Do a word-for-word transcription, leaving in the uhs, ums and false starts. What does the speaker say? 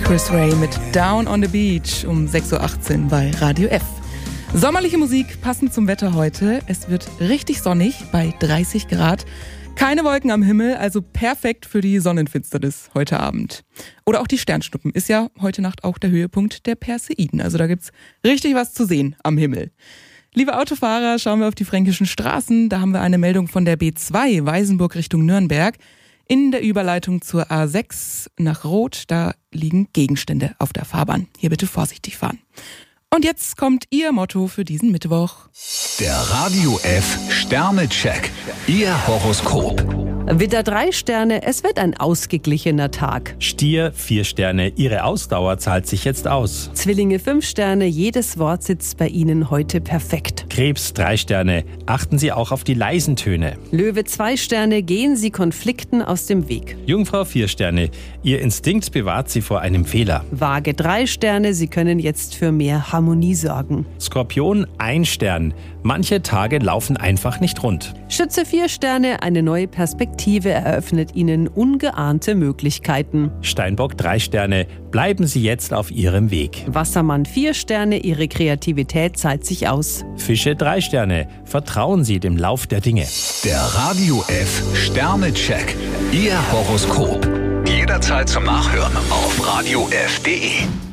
Chris Ray mit Down on the Beach um sechs Uhr achtzehn bei Radio F. Sommerliche Musik passend zum Wetter heute. Es wird richtig sonnig bei dreißig Grad. Keine Wolken am Himmel, also perfekt für die Sonnenfinsternis heute Abend. Oder auch die Sternschnuppen ist ja heute Nacht auch der Höhepunkt der Perseiden. Also da gibt's richtig was zu sehen am Himmel. Liebe Autofahrer, schauen wir auf die fränkischen Straßen. Da haben wir eine Meldung von der B zwei, Weißenburg Richtung Nürnberg. In der Überleitung zur A sechs nach Roth, da liegen Gegenstände auf der Fahrbahn. Hier bitte vorsichtig fahren. Und jetzt kommt Ihr Motto für diesen Mittwoch. Der Radio F Sternecheck. Ihr Horoskop. Widder drei Sterne, es wird ein ausgeglichener Tag. Stier vier Sterne, Ihre Ausdauer zahlt sich jetzt aus. Zwillinge fünf Sterne, jedes Wort sitzt bei Ihnen heute perfekt. Krebs drei Sterne, achten Sie auch auf die leisen Töne. Löwe zwei Sterne, gehen Sie Konflikten aus dem Weg. Jungfrau vier Sterne, Ihr Instinkt bewahrt Sie vor einem Fehler. Waage drei Sterne, Sie können jetzt für mehr Harmonie sorgen. Skorpion ein Stern, manche Tage laufen einfach nicht rund. Schütze vier Sterne, eine neue Perspektive eröffnet Ihnen ungeahnte Möglichkeiten. Steinbock drei Sterne, bleiben Sie jetzt auf Ihrem Weg. Wassermann vier Sterne, Ihre Kreativität zahlt sich aus. Fische drei Sterne, vertrauen Sie dem Lauf der Dinge. Der Radio F Sternecheck. Ihr Horoskop. Jederzeit zum Nachhören auf radio f punkt de.